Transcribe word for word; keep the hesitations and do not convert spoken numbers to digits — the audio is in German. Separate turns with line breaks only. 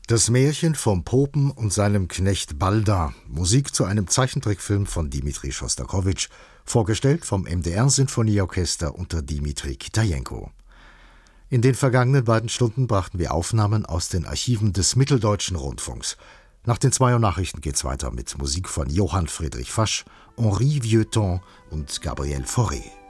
Das Märchen vom Popen und seinem Knecht Balda, Musik zu einem Zeichentrickfilm von Dmitri Schostakowitsch, vorgestellt vom M D R-Sinfonieorchester unter Dimitri Kitajenko. In den vergangenen beiden Stunden brachten wir Aufnahmen aus den Archiven des Mitteldeutschen Rundfunks. Nach den zwei Uhr Nachrichten geht's weiter mit Musik von Johann Friedrich Fasch, Henri Vieuxtemps und Gabriel Fauré.